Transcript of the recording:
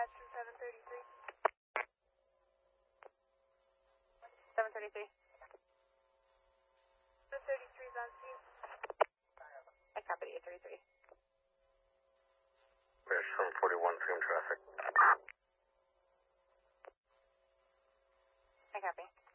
dispatch from 733. 733. 733 is on scene. I copy 833. There's 741 stream traffic. I copy.